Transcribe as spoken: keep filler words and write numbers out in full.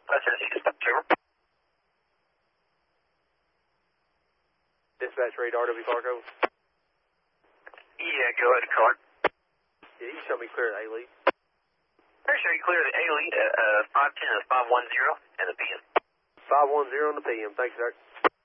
That's it. Zero. Dispatch read R W Fargo. Yeah, go ahead, Clark. Yeah, you show me clear at A-Lead. Pretty sure you cleared the A-Lead at uh, five ten to five one zero in the P M. five one zero in the P M. Thanks, sir.